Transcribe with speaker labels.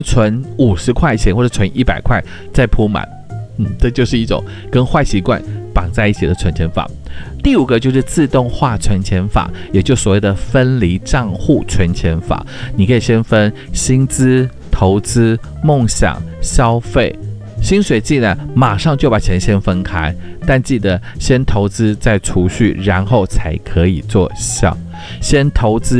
Speaker 1: 存50块钱或者存100块再铺满。这就是一种跟坏习惯绑在一起的存钱法。第5个就是自动化存钱法，也就所谓的分离账户存钱法。你可以先分薪资、投资、梦想、消费。薪水进来马上就把钱先分开，但记得先投资再储蓄，然后才可以做效。先投资